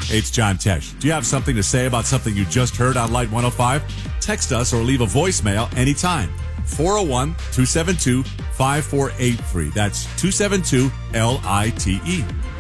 Hey, it's John Tesh. Do you have something to say about something you just heard on Light 105? Text us or leave a voicemail anytime. 401-272-5483. That's 272-LITE.